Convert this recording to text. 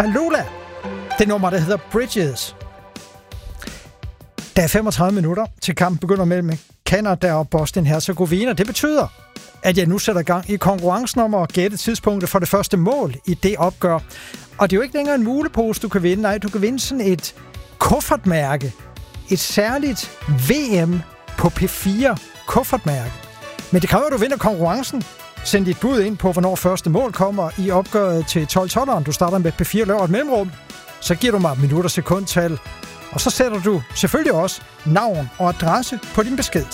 Falula. Det nummer, der hedder Bridges. Der er 35 minutter til kampen begynder mellem Canada og Bosnien-Herzegovina. Det betyder, at jeg nu sætter gang i konkurrencen om at gætte tidspunktet for det første mål i det opgør. Og det er jo ikke længere en mulepose, du kan vinde. Nej, du kan vinde sådan et kuffertmærke. Et særligt VM på P4 kuffertmærke. Men det kræver, at du vinder konkurrencen. Send dit bud ind på, hvornår første mål kommer i opgøret til 12-12'eren. Du starter med P4, laver et mellemrum. Så giver du mig minut og sekundtal. Og så sætter du selvfølgelig også navn og adresse på din besked.